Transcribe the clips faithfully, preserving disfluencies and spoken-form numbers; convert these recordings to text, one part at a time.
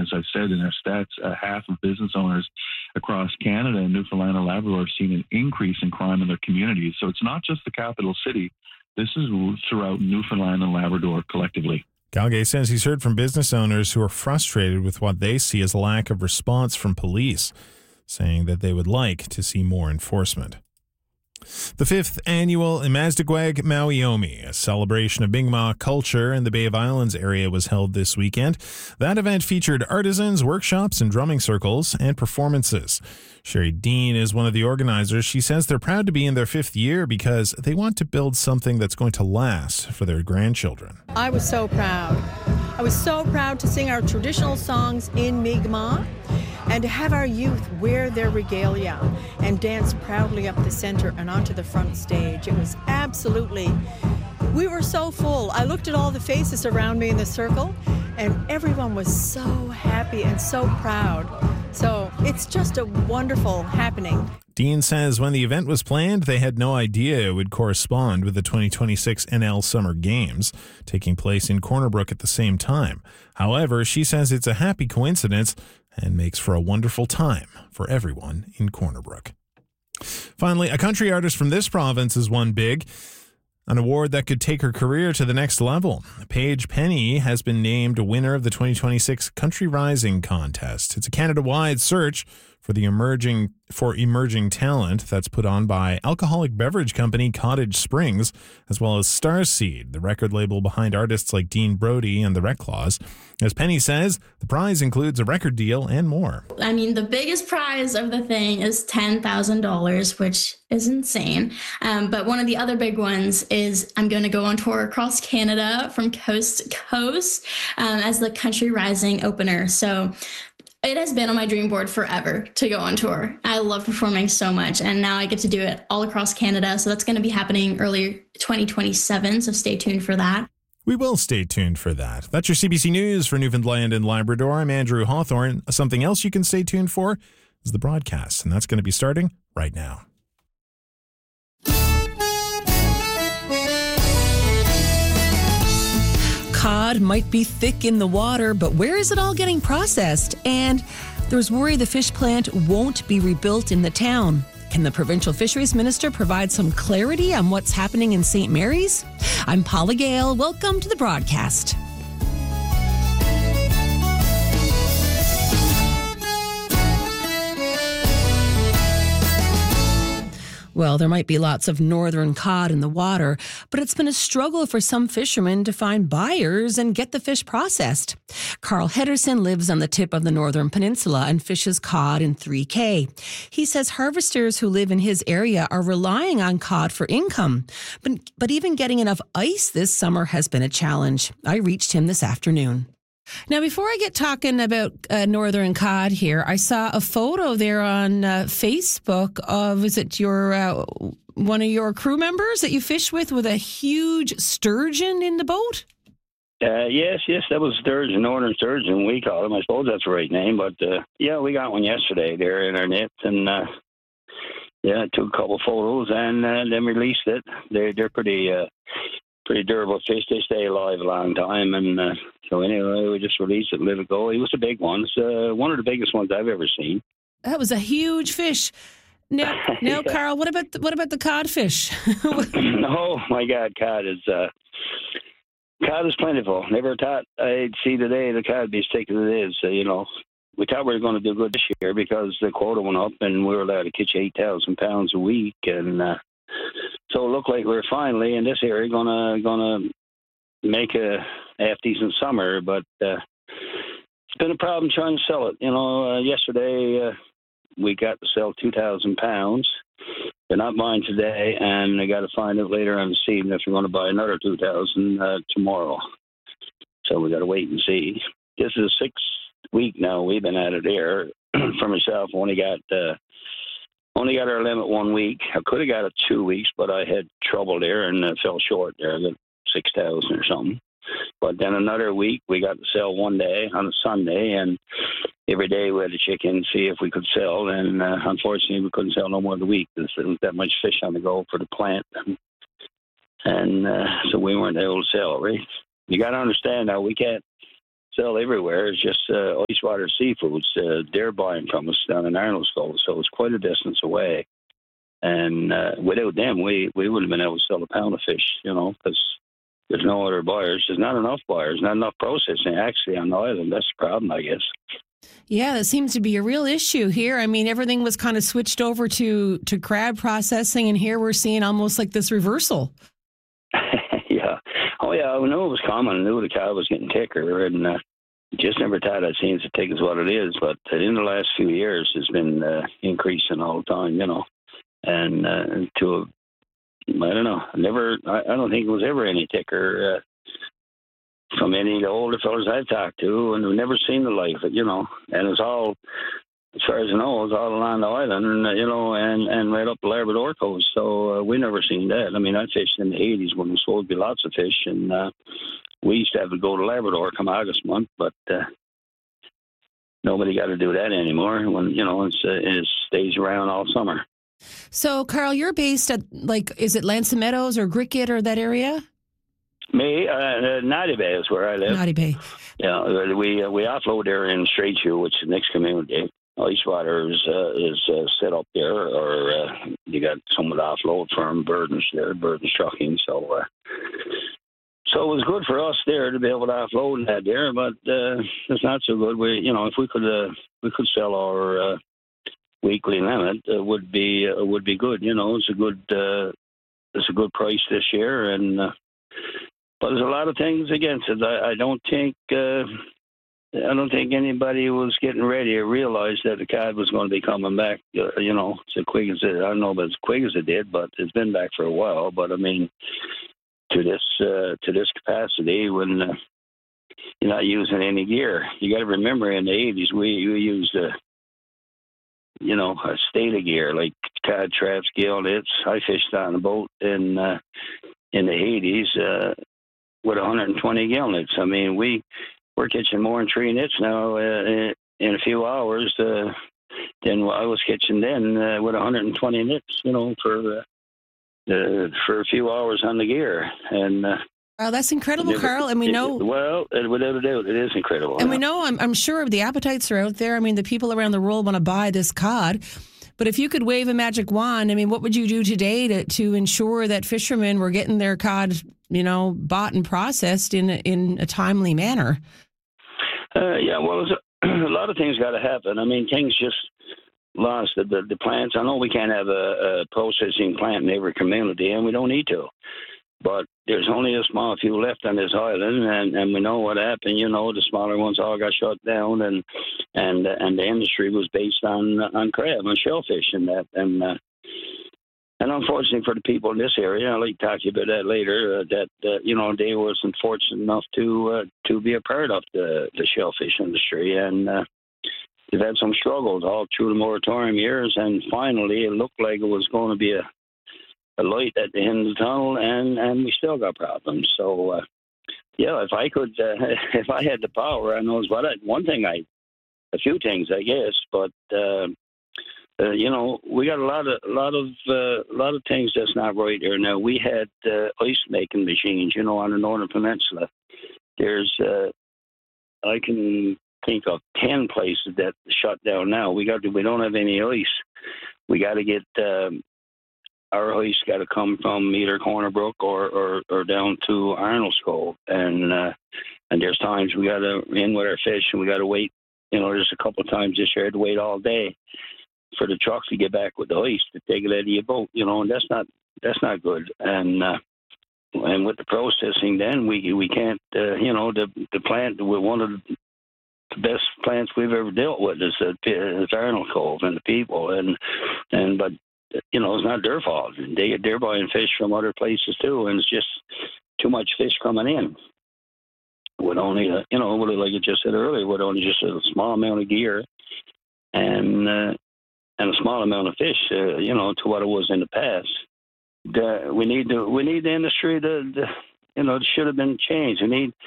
as I said in our stats, uh, half of business owners across Canada and Newfoundland and Labrador have seen an increase in crime in their communities. So it's not just the capital city. This is throughout Newfoundland and Labrador collectively. Galgay says he's heard from business owners who are frustrated with what they see as a lack of response from police, saying that they would like to see more enforcement. The fifth annual Imazdegweg Maui-Omi, a celebration of Mi'kmaq culture in the Bay of Islands area, was held this weekend. That event featured artisans, workshops, and drumming circles and performances. Sherry Dean is one of the organizers. She says they're proud to be in their fifth year because they want to build something that's going to last for their grandchildren. I was so proud. I was so proud to sing our traditional songs in Mi'kmaq and to have our youth wear their regalia and dance proudly up the center and onto the front stage. It was absolutely, we were so full. I looked at all the faces around me in the circle, and everyone was so happy and so proud. So it's just a wonderful happening. Dean says when the event was planned, they had no idea it would correspond with the twenty twenty-six N L Summer Games, taking place in Corner Brook at the same time. However, she says it's a happy coincidence and makes for a wonderful time for everyone in Corner Brook. Finally, a country artist from this province has won big, an award that could take her career to the next level. Paige Penny has been named a winner of the twenty twenty-six Country Rising contest. It's a Canada-wide search for the emerging for emerging talent that's put on by alcoholic beverage company Cottage Springs, as well as Starseed, the record label behind artists like Dean Brody and the Reclaws. As Penny says, the prize includes a record deal and more. I mean, the biggest prize of the thing is ten thousand dollars, which is insane. Um, but one of the other big ones is I'm going to go on tour across Canada from coast to coast um, as the Country Rising opener. So it has been on my dream board forever to go on tour. I love performing so much, and now I get to do it all across Canada. So that's going to be happening early twenty twenty-seven, so stay tuned for that. We will stay tuned for that. That's your C B C News for Newfoundland and Labrador. I'm Andrew Hawthorne. Something else you can stay tuned for is the broadcast, and that's going to be starting right now. Cod might be thick in the water, but where is it all getting processed? And there's worry the fish plant won't be rebuilt in the town. Can the provincial fisheries minister provide some clarity on what's happening in Saint Mary's? I'm Paula Gale. Welcome to the broadcast. Well, there might be lots of northern cod in the water, but it's been a struggle for some fishermen to find buyers and get the fish processed. Carl Henderson lives on the tip of the Northern Peninsula and fishes cod in three K. He says harvesters who live in his area are relying on cod for income, but, but even getting enough ice this summer has been a challenge. I reached him this afternoon. Now, before I get talking about uh, northern cod here, I saw a photo there on uh, Facebook of, is it your uh, one of your crew members that you fish with with a huge sturgeon in the boat? Uh, yes, yes, that was sturgeon, northern sturgeon, we call them. I suppose that's the right name, but uh, yeah, we got one yesterday there in our net, and uh, yeah, took a couple photos and uh, then released it. They're, they're pretty... Uh, Pretty durable fish. They stay alive a long time, and uh, so anyway, we just released it a little ago. He was a big one. It's uh, one of the biggest ones I've ever seen. That was a huge fish. Now, now, yeah. Carl, what about the, what about the codfish? Oh my God, cod is uh, cod is plentiful. Never thought I'd see the day the cod be as thick as it is. So, you know, we thought we were going to do good this year because the quota went up, and we were allowed to catch eight thousand pounds a week, and. Uh, So it looked like we were finally in this area gonna gonna make a half decent summer, but uh, it's been a problem trying to sell it. You know, uh, yesterday uh, we got to sell two thousand pounds. They're not buying today, and they got to find out later on this evening if we're going to buy another two thousand uh, tomorrow. So we got to wait and see. This is the sixth week now we've been at it here. For myself, only got. Uh, Only got our limit one week. I could have got it two weeks, but I had trouble there and uh, fell short there. I got six thousand or something. But then another week, we got to sell one day on a Sunday, and every day we had to check in and see if we could sell. And uh, unfortunately, we couldn't sell no more of the week. There wasn't that much fish on the go for the plant, and, and uh, so we weren't able to sell. Right? You got to understand now, we can't sell everywhere. It's just uh, Eastwater Seafoods. Uh, they're buying from us down in Arnold's Cove, so it's quite a distance away. And uh, without them, we, we wouldn't have been able to sell a pound of fish, you know, because there's no other buyers. There's not enough buyers, not enough processing actually on the island. That's the problem, I guess. Yeah, that seems to be a real issue here. I mean, everything was kind of switched over to, to crab processing, and here we're seeing almost like this reversal. Yeah. Oh, yeah, I knew it was common. I knew the cow was getting thicker, and uh, just never thought I'd seen it as thick as what it is. But in the last few years, it's been uh, increasing all the time, you know. And uh, to, a, I don't know, never, I, I don't think it was ever any thicker uh, from any of the older fellas I've talked to, and we've never seen the like of it, you know. And it's all, as far as I know, it's all along the island, and, uh, you know, and, and right up the Labrador coast. So uh, we never seen that. I mean, I fished in the eighties when there was supposed to be lots of fish, and uh, we used to have to go to Labrador come August month, but uh, nobody got to do that anymore when, you know, it's, uh, it stays around all summer. So, Carl, you're based at, like, is it Lanson Meadows or Griquet or that area? Me, uh, Naughty Bay is where I live. Naughty Bay. Yeah, we uh, we offload there in Straight Shoe, which is the next community. Icewater is uh, is uh, set up there, or uh, you got someone to offload from Burden's there, Burden's Trucking. So, uh, so it was good for us there to be able to offload that there, but uh, it's not so good. We, you know, if we could uh, we could sell our uh, weekly limit, uh, would be uh, would be good. You know, it's a good uh, it's a good price this year, and uh, but there's a lot of things against it. I, I don't think uh, I don't think anybody was getting ready to realize that the cod was going to be coming back. Uh, you know, as quick as it, I don't know, but as quick as it did, but it's been back for a while. But I mean, to this uh, to this capacity, when uh, you're not using any gear, you got to remember in the eighties we we used a uh, you know, a state of gear like cod traps, gill nets. I fished on a boat in uh, in the eighties uh, with one hundred twenty gill nets. I mean, we we're catching more than three nets now uh, in a few hours uh, than I was catching then uh, with one hundred twenty nets. You know, for uh, uh, for a few hours on the gear, and uh, Well, that's incredible, never, Carl. And we know. It, well, without a doubt, it is incredible. And we know, I'm, I'm sure the appetites are out there. I mean, the people around the world want to buy this cod. But if you could wave a magic wand, I mean, what would you do today to, to ensure that fishermen were getting their cod, you know, bought and processed in, in a timely manner? Uh, yeah, well, a, a lot of things got to happen. I mean, things just lost. The, the, the plants, I know we can't have a, a processing plant in every community, and we don't need to. But there's only a small few left on this island, and, and we know what happened. You know, the smaller ones all got shut down, and and and the industry was based on on crab and shellfish and that. And uh, and unfortunately for the people in this area, I'll like to talk to you about that later. Uh, that uh, you know, they wasn't fortunate enough to uh, to be a part of the the shellfish industry, and uh, they've had some struggles all through the moratorium years. And finally, it looked like it was going to be a a light at the end of the tunnel, and, and we still got problems. So, uh, yeah, if I could, uh, if I had the power, I knows what. I, one thing, I, a few things, I guess, but uh, uh, you know, we got a lot of, a lot of, uh, a lot of things that's not right here now. We had uh, ice making machines, you know, on the Northern Peninsula. There's, uh, I can think of ten places that shut down now. We got, to, we don't have any ice. We got to get. Um, Our ice got to come from either Corner Brook or, or, or down to Arnold's Cove, and uh, and there's times we got to in with our fish and we got to wait. You know, there's a couple of times this year I had to wait all day for the trucks to get back with the ice to take it out of your boat. You know, and that's not that's not good. And uh, and with the processing, then we we can't. Uh, you know, the the plant we're one of the the best plants we've ever dealt with is, uh, is Arnold Cove and the people, and and but. You know, it's not their fault. They, they're buying fish from other places, too, and it's just too much fish coming in. With only, a, you know, like I just said earlier, with only just a small amount of gear and uh, and a small amount of fish, uh, you know, to what it was in the past. The, we need to, we need the industry to, to you know, it should have been changed. We need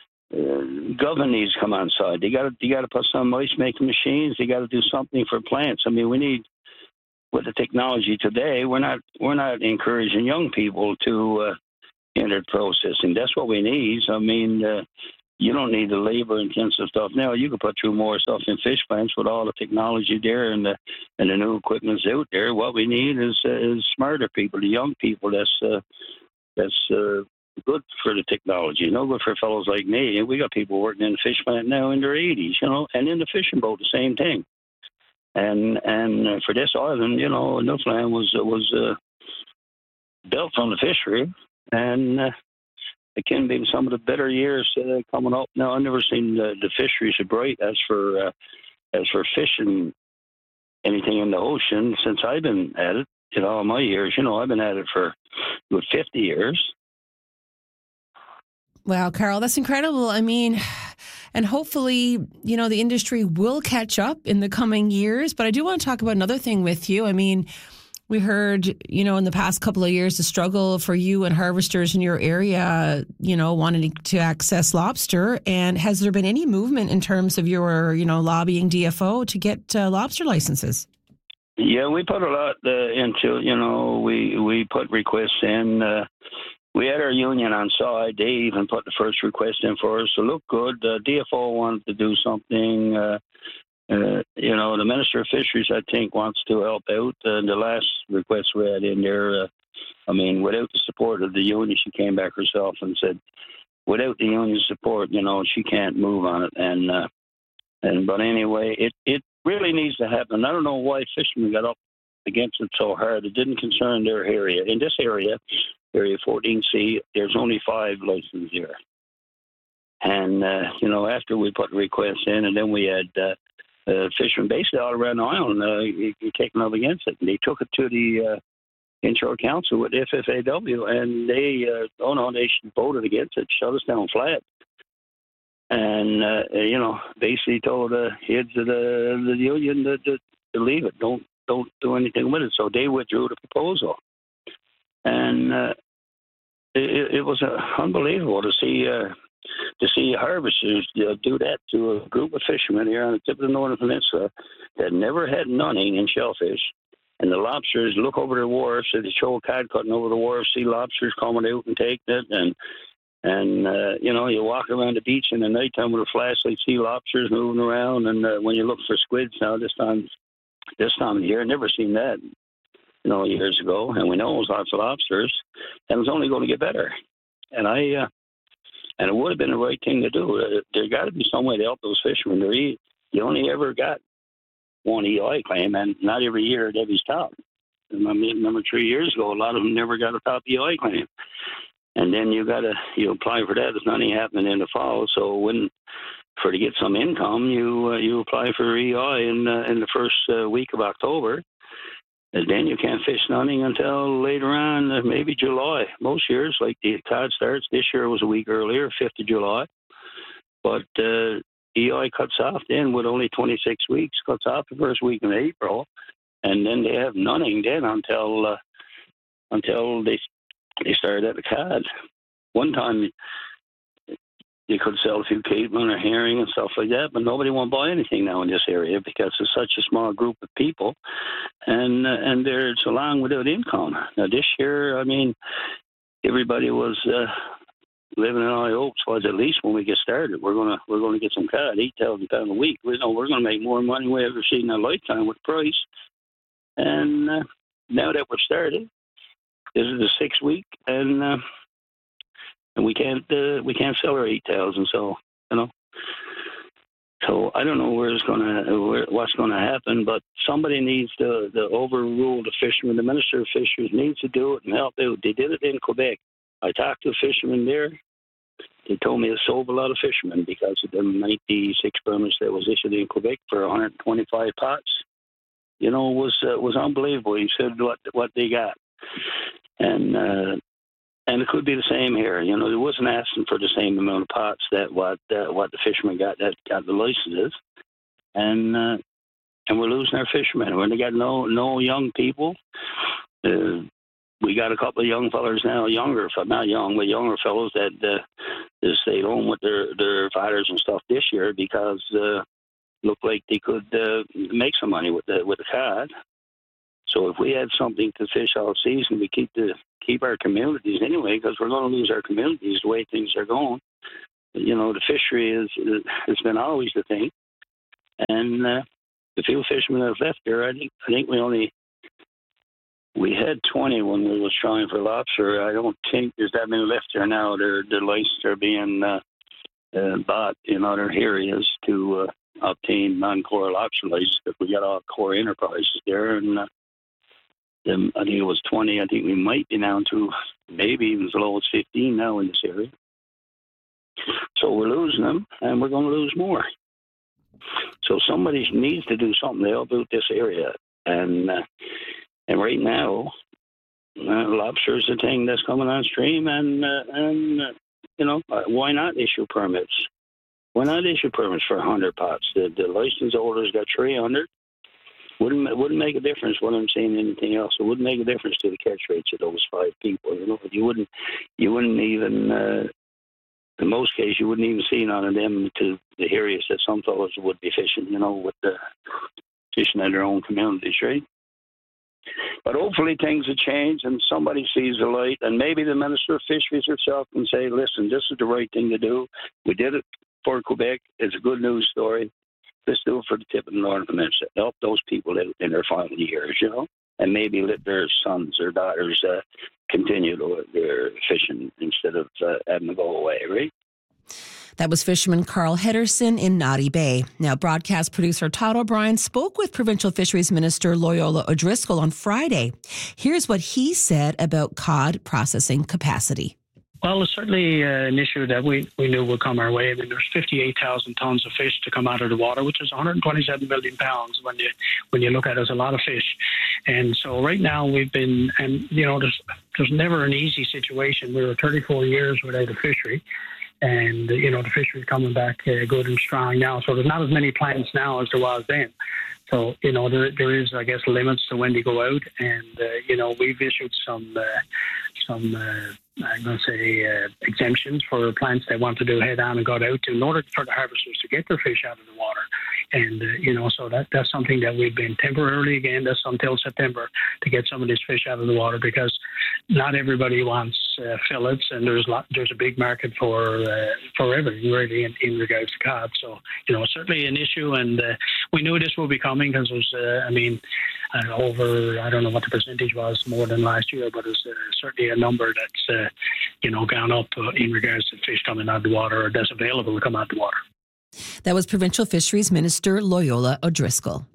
uh, government needs to come on side. They got to, they got to put some ice making machines. They got to do something for plants. I mean, we need. With the technology today, we're not we're not encouraging young people to uh, enter processing. That's what we need. I mean, uh, you don't need the labor-intensive stuff. Now, you can put through more stuff in fish plants with all the technology there and the and the new equipment's out there. What we need is uh, is smarter people, the young people. That's uh, that's uh, good for the technology. No good for fellows like me. We got people working in the fish plant now in their eighties, you know, and in the fishing boat, the same thing. And and uh, for this island, you know, Newfoundland was was uh, built on the fishery, and uh, it can be some of the better years uh, coming up. Now, I've never seen the, the fisheries so bright as for uh, as for fishing anything in the ocean since I've been at it. In all my years, you know, I've been at it for good fifty years. Wow, Carl, that's incredible. I mean, and hopefully, you know, the industry will catch up in the coming years. But I do want to talk about another thing with you. I mean, we heard, you know, in the past couple of years, the struggle for you and harvesters in your area, you know, wanting to access lobster. And has there been any movement in terms of your, you know, lobbying D F O to get uh, lobster licenses? Yeah, we put a lot uh, into, you know, we, we put requests in. Uh, we had our union on side. They even put the first request in for us. So look good. The D F O wanted to do something. Uh, uh, you know, the Minister of Fisheries, I think, wants to help out. Uh, the last request we had in there, uh, I mean, without the support of the union, she came back herself and said, without the union support, you know, she can't move on it. And, uh, and but anyway, it, it really needs to happen. I don't know why fishermen got up against it so hard. It didn't concern their area. In this area, Area fourteen C, there's only five licenses here. And, uh, you know, after we put the requests in, and then we had uh, uh, fishermen basically all around the island uh, taking up against it. And they took it to the uh, Inshore Council with F F A W, and they, uh, oh no, they voted against it, shut us down flat. And, uh, you know, basically told the heads of the, the union to, to, to leave it. Don't don't do anything with it. So they withdrew the proposal. And uh, it, it was uh, unbelievable to see uh, to see harvesters uh, do that to a group of fishermen here on the tip of the Northern Peninsula that never had nunning in shellfish. And the lobsters look over the wharfs, and they show a cod cutting over the wharf, see lobsters coming out and taking it. And, and uh, you know, you walk around the beach in the nighttime with a flashlight, see lobsters moving around. And uh, when you look for squids now, this time, this time of the year, never seen that. You know, years ago, and we know it was lots of lobsters, and it was only going to get better. And I, uh, and it would have been the right thing to do. Uh, there got to be some way to help those fishermen. There, you only ever got one E I claim, and not every year at every top. And I mean, remember three years ago, a lot of them never got a top E I claim. And then you got to you apply for that. There's nothing happening in the fall, so when for to get some income, you uh, you apply for E I in uh, in the first uh, week of October. And then you can't fish nunning until later on, uh, maybe July. Most years, like the cod starts, this year was a week earlier, fifth of July. But uh, E I cuts off then with only twenty-six weeks, cuts off the first week in April. And then they have nunning then until uh, until they they start at the cod. One time you could sell a few cavemen or herring and stuff like that, but nobody won't buy anything now in this area because it's such a small group of people, and uh, and they're so long without income. Now this year, I mean, everybody was uh, living in high hopes. Was at least when we get started, we're gonna we're gonna get some cod, eight thousand pound a week. We know we're gonna make more money we ever seen in our lifetime with the price. And uh, now that we're started, this is the sixth week, and. Uh, And we can't uh, we can't sell our eight thousand, so you know. So I don't know where it's gonna where, what's gonna happen, but somebody needs to, to overrule the fishermen. The Minister of Fisheries needs to do it and help out. They did it in Quebec. I talked to a fisherman there. They told me to solve a lot of fishermen because of the ninety-six permits that was issued in Quebec for one hundred twenty-five pots. You know, it was uh, was unbelievable. He said what what they got, and. Uh, And it could be the same here. You know, it wasn't asking for the same amount of pots that what uh, what the fishermen got that got the licenses, and uh, and we're losing our fishermen. When they got no no young people, uh, we got a couple of young fellas now, younger, not young, but younger fellows that uh, that stayed home with their their fathers and stuff this year because uh, looked like they could uh, make some money with the with the cod. So if we had something to fish all season, we keep the keep our communities anyway, because we're going to lose our communities the way things are going. you know, the fishery is, is has been always the thing. And uh, the few fishermen that have left there, I think, I think we only, we had twenty when we was trying for lobster. I don't think there's that many left there now. Their, their licenses are being uh, uh, bought in other areas to uh, obtain non-core lobster licenses, because we got all core enterprises there. And uh, them, I think it was twenty. I think we might be down to maybe even as low as fifteen now in this area. So we're losing them, and we're going to lose more. So somebody needs to do something to help out this area. And uh, and right now, uh, lobster is the thing that's coming on stream, and, uh, and uh, you know, uh, why not issue permits? Why not issue permits for one hundred pots? The, the license holders got three hundred. Wouldn't wouldn't make a difference what I'm saying anything else. It wouldn't make a difference to the catch rates of those five people. You know, you wouldn't you wouldn't even uh, in most cases you wouldn't even see none of them to the areas that some fellows would be fishing. You know, with the fishing in their own communities, right? But hopefully things will change and somebody sees the light, and maybe the Minister of Fisheries herself can say, "Listen, this is the right thing to do. We did it for Quebec. It's a good news story. Let's do it for the tip of the Northern Peninsula. Help those people in, in their final years, you know, and maybe let their sons or daughters uh, continue to, their fishing instead of uh, having to go away, right?" That was fisherman Carl Henderson in Naughty Bay. Now, broadcast producer Todd O'Brien spoke with Provincial Fisheries Minister Loyola O'Driscoll on Friday. Here's what he said about cod processing capacity. Well, it's certainly uh, an issue that we, we knew would come our way. I mean, there's fifty-eight thousand tons of fish to come out of the water, which is one hundred twenty-seven million pounds when you when you look at it. It's a lot of fish. And so right now we've been, and, you know, there's, there's never an easy situation. We were thirty-four years without a fishery. And, you know, the fishery is coming back uh, good and strong now. So there's not as many plants now as there was then. So, you know, there there is, I guess, limits to when they go out. And, uh, you know, we've issued some, uh, some uh, I'm going to say, uh, exemptions for plants that want to do head-on and got out to, in order for the harvesters to get their fish out of the water. And, uh, you know, so that that's something that we've been temporarily, again, that's until September, to get some of this fish out of the water, because not everybody wants uh, fillets, and there's lot, there's a big market for uh, for everything, really, in, in regards to cod. So, you know, certainly an issue, and uh, we knew this will be coming, because there's, uh, I mean, uh, over, I don't know what the percentage was, more than last year, but it's uh, certainly a number that's, uh, you know, gone up uh, in regards to fish coming out of the water, or that's available to come out of the water. That was Provincial Fisheries Minister Loyola O'Driscoll.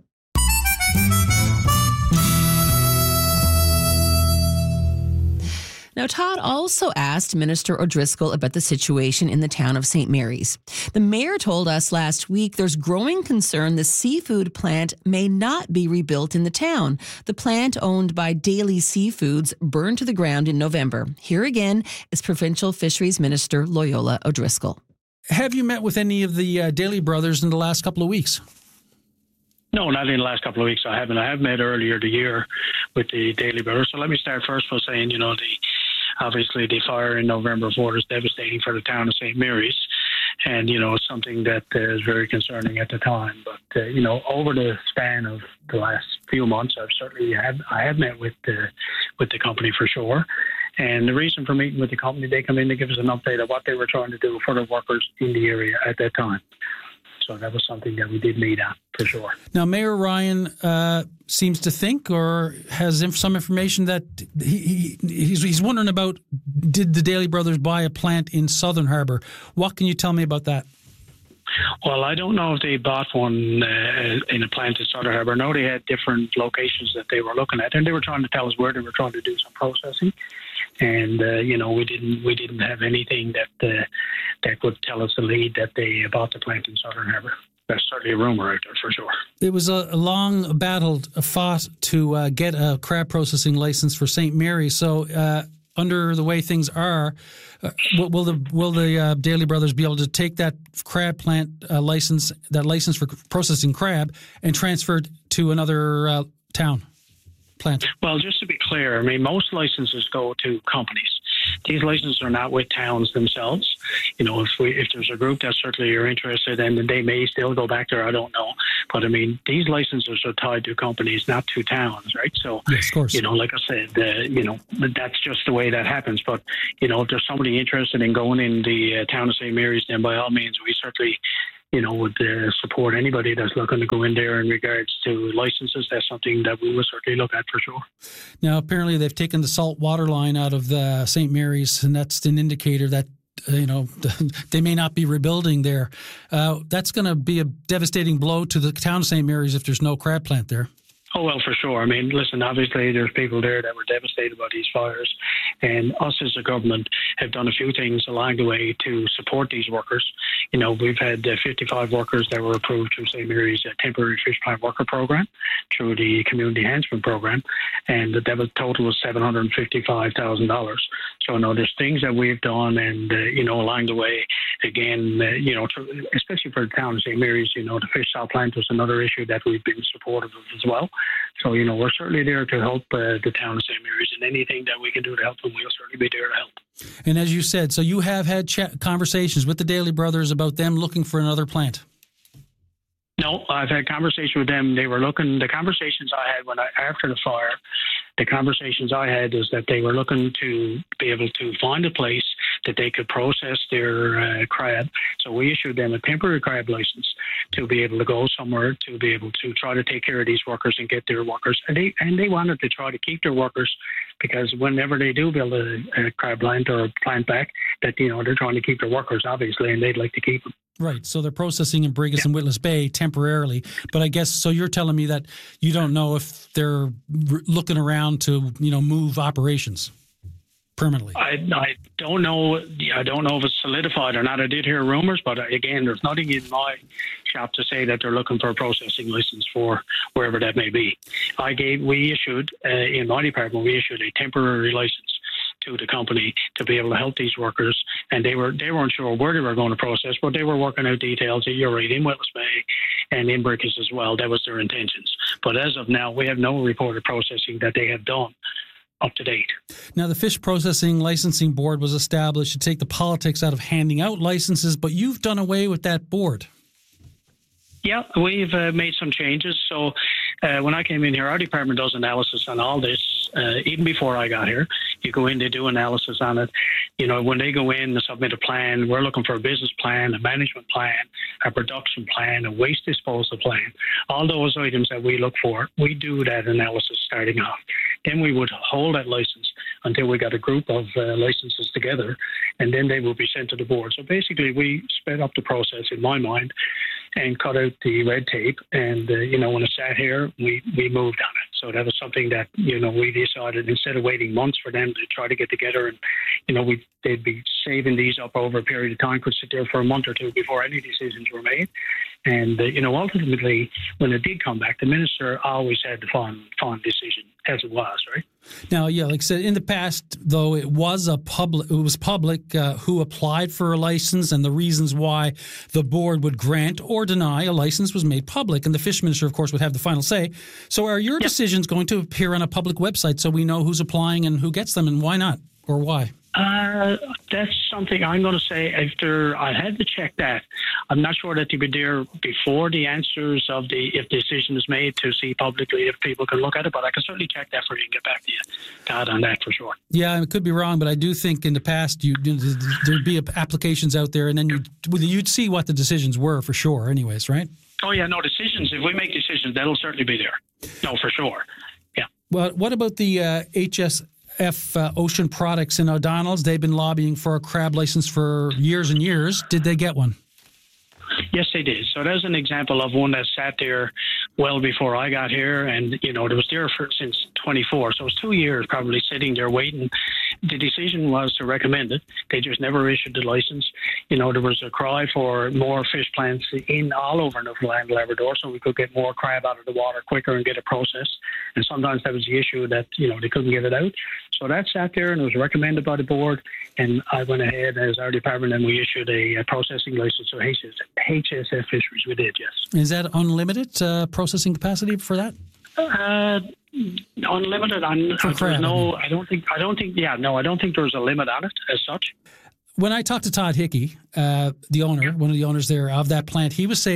Now, Todd also asked Minister O'Driscoll about the situation in the town of Saint Mary's. The mayor told us last week there's growing concern the seafood plant may not be rebuilt in the town. The plant, owned by Daily Seafoods, burned to the ground in November. Here again is Provincial Fisheries Minister Loyola O'Driscoll. Have you met with any of the uh, Daly brothers in the last couple of weeks? No, not in the last couple of weeks. I haven't. I have met earlier the year with the Daly brothers. So let me start first by saying, you know, the obviously the fire in November fourth is devastating for the town of Saint Mary's. And, you know, it's something that uh, is very concerning at the time. But, uh, you know, over the span of the last few months, I've certainly had, I have met with the, with the company for sure. And the reason for meeting with the company, they come in to give us an update of what they were trying to do for the workers in the area at that time. So that was something that we did meet on, for sure. Now, Mayor Ryan uh, seems to think, or has some information that he, he he's, he's wondering about, did the Daly brothers buy a plant in Southern Harbour? What can you tell me about that? Well, I don't know if they bought one uh, in a plant in Southern Harbour. No, they had different locations that they were looking at, and they were trying to tell us where they were trying to do some processing. And uh, you know, we didn't we didn't have anything that uh, that would tell us the lead that they bought the plant in Southern Harbour. That's certainly a rumor out there for sure. It was a long battle fought to uh, get a crab processing license for Saint Mary's. So, uh, under the way things are, uh, will the will the uh, Daly brothers be able to take that crab plant uh, license, that license for processing crab, and transfer it to another uh, town? Plant. Well, just to be clear, I mean, most licenses go to companies. These licenses are not with towns themselves. You know, if we if there's a group that certainly are interested, and they may still go back there, I don't know. But I mean, these licenses are tied to companies, not to towns, right? So, yes, of course. you know, like I said, uh, you know, that's just the way that happens. But, you know, if there's somebody interested in going in the uh, town of Saint Mary's, then by all means, we certainly, you know, would uh, support anybody that's looking to go in there in regards to licenses. That's something that we will certainly look at for sure. Now, apparently they've taken the salt water line out of the Saint Mary's, and that's an indicator that, uh, you know, they may not be rebuilding there. Uh, that's going to be a devastating blow to the town of Saint Mary's if there's no crab plant there. Oh, well, for sure. I mean, listen, obviously there's people there that were devastated by these fires, and us as a government have done a few things along the way to support these workers. You know, we've had uh, fifty-five workers that were approved through Saint Mary's uh, temporary fish plant worker program, through the community enhancement program, and that was total was seven hundred fifty-five thousand dollars. So, you know, there's things that we've done, and, uh, you know, along the way, again, uh, you know, to, especially for the town of Saint Mary's, you know, the fish salt plant was another issue that we've been supportive of as well. So, you know, we're certainly there to help uh, the town of Saint Mary's, and anything that we can do to help them, we'll certainly be there to help. And as you said, so you have had chat, conversations with the Daly brothers about them looking for another plant? No, I've had conversations with them. They were looking, the conversations I had when I, after the fire, the conversations I had is that they were looking to be able to find a place that they could process their uh, crab. So we issued them a temporary crab license to be able to go somewhere, to be able to try to take care of these workers and get their workers. And they and they wanted to try to keep their workers, because whenever they do build a, a crab plant or a plant back, that, you know, they're trying to keep their workers, obviously, and they'd like to keep them. Right. So they're processing in Brigus yeah. and Witless Bay temporarily. But I guess, so you're telling me that you don't know if they're r- looking around to, you know, move operations permanently. I, I don't know. I don't know if it's solidified or not. I did hear rumors, but again, there's nothing in my shop to say that they're looking for a processing license for wherever that may be. I gave, we issued, uh, in my department, we issued a temporary license to the company to be able to help these workers, and they were they weren't sure where they were going to process, but they were working out details. You're right, in Witless Bay and in Brigus as well. That was their intentions. But as of now, we have no reported processing that they have done up to date. Now, the Fish Processing Licensing Board was established to take the politics out of handing out licenses, but you've done away with that board. Yeah, we've uh, made some changes. So uh, when I came in here, our department does analysis on all this. Uh, even before I got here, you go in, they do analysis on it. You know, when they go in and submit a plan, we're looking for a business plan, a management plan, a production plan, a waste disposal plan. All those items that we look for, we do that analysis starting off. Then we would hold that license until we got a group of uh, licenses together, and then they will be sent to the board. So basically, we sped up the process, in my mind, and cut out the red tape. And, uh, you know, when it sat here, we, we moved on it. So that was something that, you know, we decided, instead of waiting months for them to try to get together, and, you know, we they'd be saving these up over a period of time, could sit there for a month or two before any decisions were made. And, uh, you know, ultimately, when it did come back, the minister always had the final, final decision, as it was, right? Now, yeah, like I said, in the past, though, it was a public, it was public uh, who applied for a license, and the reasons why the board would grant or deny a license was made public, and the fish minister, of course, would have the final say. So are your yep. decisions going to appear on a public website so we know who's applying and who gets them, and why not, or why? Uh, that's something I'm going to say after I had to check that. I'm not sure that they would be there before the answers of the, if the decision is made, to see publicly if people can look at it, but I can certainly check that for you and get back to you, Todd, on that for sure. Yeah, it could be wrong, but I do think in the past you, there'd be applications out there, and then you'd, you'd see what the decisions were for sure anyways, right? Oh, yeah, no, decisions. If we make decisions, that'll certainly be there. No, for sure. Yeah. Well, what about the uh, H S F uh, Ocean Products in O'Donnell's? They've been lobbying for a crab license for years and years. Did they get one? Yes, they did. So there's an example of one that sat there well before I got here, and, you know, it was there for since twenty-four. So it was two years probably sitting there waiting. The decision was to recommend it. They just never issued the license. You know, there was a cry for more fish plants in all over Newfoundland and Labrador, so we could get more crab out of the water quicker and get it processed. And sometimes that was the issue, that, you know, they couldn't get it out. So that sat there and it was recommended by the board. And I went ahead as our department and we issued a, a processing license to H S F Fisheries. We did, yes. Is that unlimited uh, processing capacity for that? Uh, unlimited. On, for crab, no, I don't think. I don't think. Yeah, no, I don't think there's a limit on it as such. When I talked to Todd Hickey, uh, the owner, one of the owners there of that plant, he was saying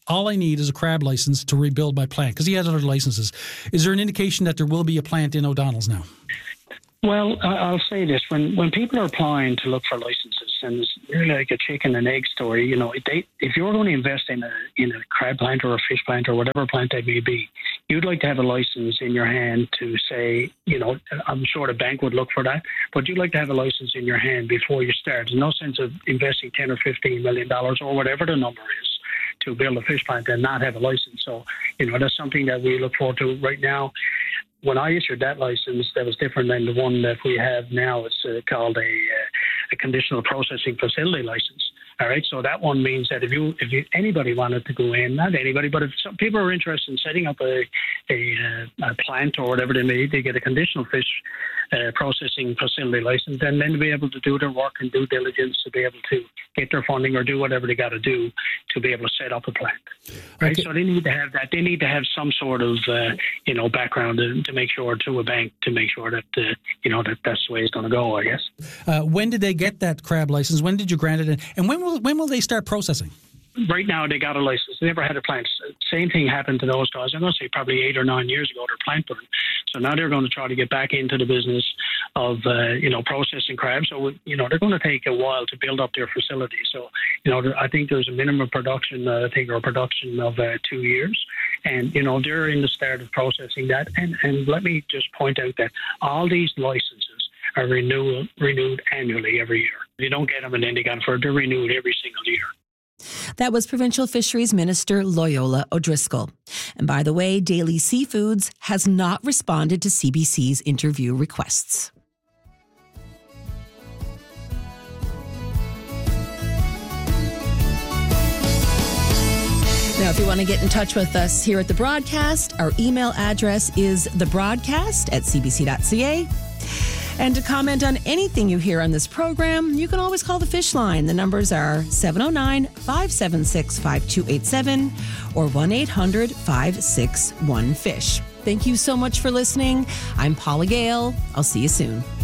all I need is a crab license to rebuild my plant, because he has other licenses. Is there an indication that there will be a plant in O'Donnell's now? Well, I'll say this. When when people are applying to look for licenses, and it's really like a chicken and egg story, you know, if, they, if you're going to invest in a in a crab plant or a fish plant or whatever plant they may be, you'd like to have a license in your hand to say, you know, I'm sure the bank would look for that, but you'd like to have a license in your hand before you start. There's no sense of investing ten or fifteen million dollars or whatever the number is to build a fish plant and not have a license. So, you know, that's something that we look forward to right now. When I issued that license, that was different than the one that we have now. It's uh, called a, uh, a conditional processing facility license. All right, so that one means that if you, if you, anybody wanted to go in, not anybody, but if some people are interested in setting up a a, a plant or whatever they may, they get a conditional fish uh, processing facility license, and then to be able to do their work and due diligence to be able to get their funding or do whatever they got to do to be able to set up a plant. Right, okay. So they need to have that. They need to have some sort of uh, you know background to, to make sure to a bank to make sure that uh, you know that that's the way it's going to go, I guess. Uh, when did they get that crab license? When did you grant it? And when will when will they start processing? Right now, they got a license. They never had a plant. Same thing happened to those guys. I'm going to say probably eight or nine years ago, their plant burned. So now they're going to try to get back into the business of, uh, you know, processing crabs. So, you know, they're going to take a while to build up their facility. So, you know, I think there's a minimum production, uh, I think, or production of uh, two years. And, you know, they're in the start of processing that. And, and let me just point out that all these licenses are renewed, renewed annually every year. You don't get them and then they got for they're renewed every single year. That was Provincial Fisheries Minister Loyola O'Driscoll. And by the way, Daily Seafoods has not responded to C B C's interview requests. Now, if you want to get in touch with us here at the broadcast, our email address is thebroadcast at c b c dot c a. And to comment on anything you hear on this program, you can always call the Fish Line. The numbers are seven oh nine, five seven six, five two eight seven or one eight hundred, five six one, FISH. Thank you so much for listening. I'm Paula Gale. I'll see you soon.